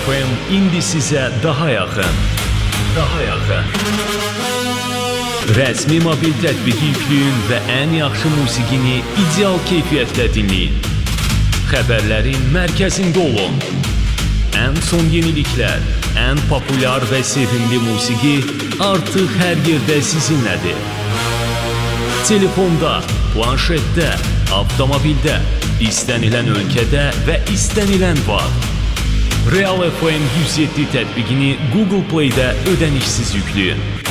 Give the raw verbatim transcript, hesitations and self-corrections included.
F M indi sizə daha yaxın. Daha yaxın. Rəsmi mobil tətbiqi yükləyin və ən yaxşı musiqini ideal keyfiyyətdə dinləyin. Xəbərlərin mərkəzində olun. Ən son yeniliklər, ən populyar və sevimli musiqi artıq hər yerdə sizinlədir. Telefonda, planşetdə, avtomobildə, istənilən ölkədə və istənilən vaxt. Real F M yüz yeddi tətbiqini Google Play-də ödənişsiz yükləyin.